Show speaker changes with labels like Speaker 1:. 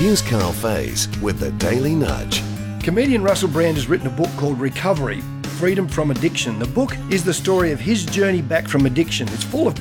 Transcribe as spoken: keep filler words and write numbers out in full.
Speaker 1: Here's Carl Faze with the Daily Nudge.
Speaker 2: Comedian Russell Brand has written a book called Recovery, Freedom from Addiction. The book is the story of his journey back from addiction. It's full of